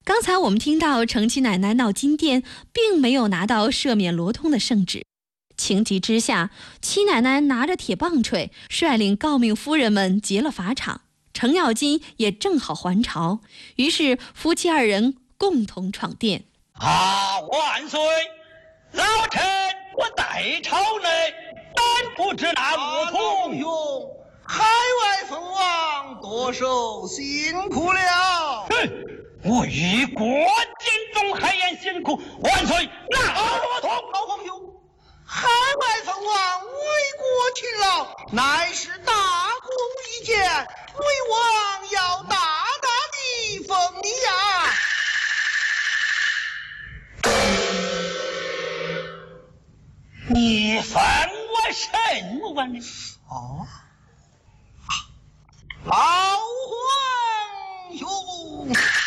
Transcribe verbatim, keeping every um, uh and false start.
刚才我们听到承七奶奶闹金殿，并没有拿到赦免罗通的圣旨。情急之下，七奶奶拿着铁棒槌，率领诰命夫人们劫了法场。程咬金也正好还朝，于是夫妻二人共同闯殿。 啊，万岁！老臣我在朝内，但不知那罗通兄，海外封王多受辛苦了。 哼，为国尽忠，海晏辛苦，万岁！那罗通， 老皇兄，海外封王为国勤劳，乃是大功一件，为王要大大地封你呀！ 你封我甚么呢？ 哦，老皇兄。